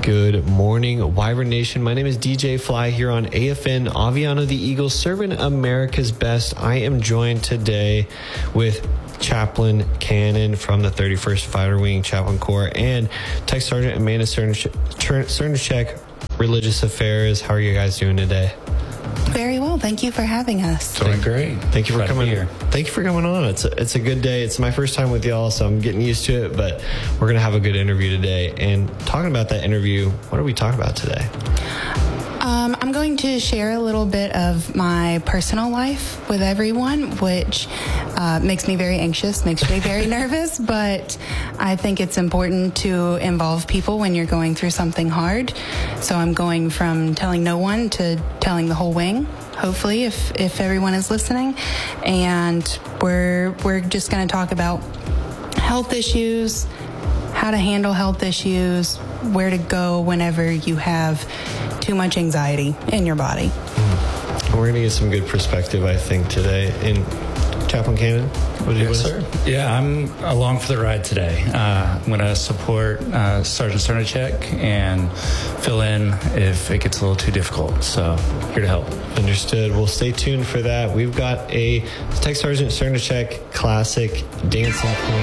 Good morning, Wyvern Nation. My name is DJ Fly here on AFN Aviano the Eagle, serving America's best. I am joined today with Chaplain Cannon from the 31st Fighter Wing Chaplain Corps and Tech Sergeant Amanda Cernacek, Religious Affairs. How are you guys doing today? Very well. Thank you for having us. Doing great. Thank you for coming here. Thank you for coming on. It's a good day. It's my first time with y'all, so I'm getting used to it, but we're going to have a good interview today. And talking about that interview, what are we talking about today? I'm going to share a little bit of my personal life with everyone, which makes me very anxious, makes me very nervous, but I think it's important to involve people when you're going through something hard. So I'm going from telling no one to telling the whole wing, hopefully, if everyone is listening. And we're just going to talk about health issues, how to handle health issues, where to go whenever you have too much anxiety in your body. We're going to get some good perspective, I think, today. And Chaplain Cannon, what do you Yes, sir. Yeah, I'm along for the ride today. I'm going to support Sergeant Cernacek and fill in if it gets a little too difficult. So here to help. Understood. Well, stay tuned for that. We've got a Tech Sergeant Cernacek Classic Dancing Queen.